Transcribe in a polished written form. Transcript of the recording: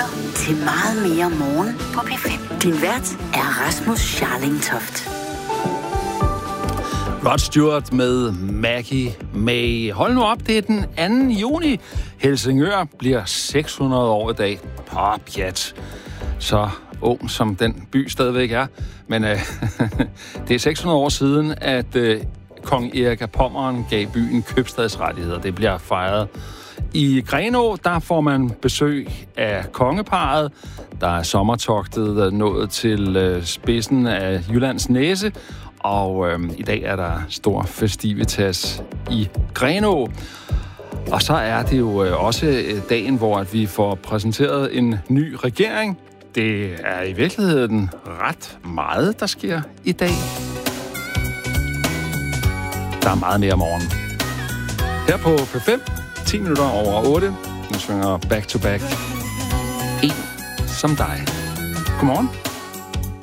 lytter til Meget mere morgen på P5. Din vært er Rasmus Scharling-Toft. Rod Stewart med Maggie May. Hold nu op, det er den 2. juni. Helsingør bliver 600 år i dag. Pjat. Så ung som den by stadigvæk er. Men det er 600 år siden, at kong Erik af Pommern gav byen købstadsrettigheder. Det bliver fejret. I Grenaa, der får man besøg af kongeparret. Der er sommertogtet nået til spidsen af Jyllands Næse. Og i dag er der stor festivitas i Grenaa. Og så er det jo også dagen, hvor vi får præsenteret en ny regering. Det er i virkeligheden ret meget, der sker i dag. Der er meget mere om morgenen. Her på P5, 10 minutter over 8. Nu svinger back to back. En som dig. Godmorgen.